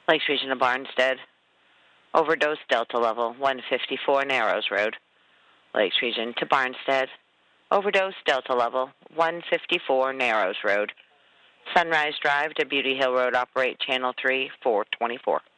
Lakes Region of Barnstead. Overdose Delta level 154 Narrows Road. Lakes Region to Barnstead. Overdose Delta level 154 Narrows Road. Sunrise Drive to Beauty Hill Road, operate channel 3 424.